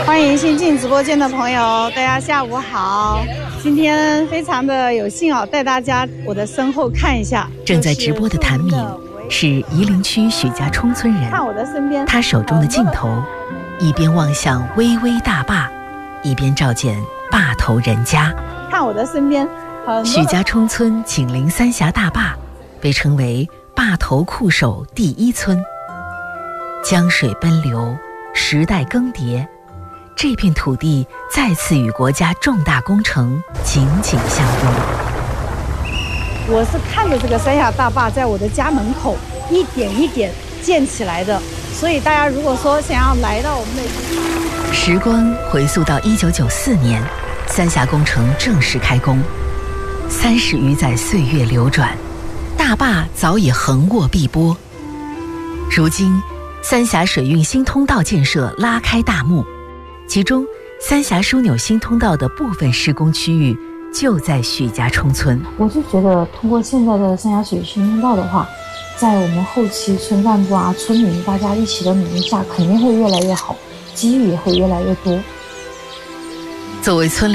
欢迎新进直播间的朋友，大家下午好。今天非常的有幸带大家我的身后看一下。 正在直播的谭敏是夷陵区许家冲村人， 看我的身边， 他手中的镜头一边望向巍巍大坝，一边照见坝头人家。 看我的身边， 许家冲村紧邻三峡大坝，被称为坝头酷守第一村。江水奔流，时代更迭，这片土地再次与国家重大工程紧紧相拥。 我是看着这个三峡大坝在我的家门口一点一点建起来的，所以大家如果说想要来到我们的时光回溯到1994年，三峡工程正式开工，30余载岁月流转，大坝早已横卧碧波。如今三峡水运新通道建设拉开大幕，其中三峡枢纽新通道的部分施工区域就在许家冲村。 我就觉得通过现在的三峡水新通道的话，在我们后期村干部村民大家一起的努力下，肯定会越来越好，机遇也会越来越多。 作为村里